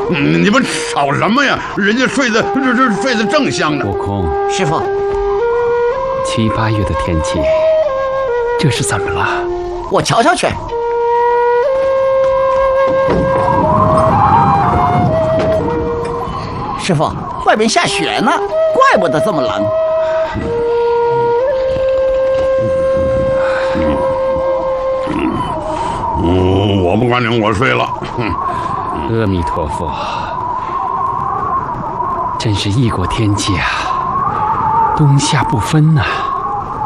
你们吵什么呀？人家睡得正香呢。 悟空， 师傅 7、8月的天气，这是怎么了？ 我瞧瞧去。师傅，外面下雪呢，怪不得这么冷。 我不管你，我睡了。 阿弥陀佛，真是异国天气啊，冬夏不分呐。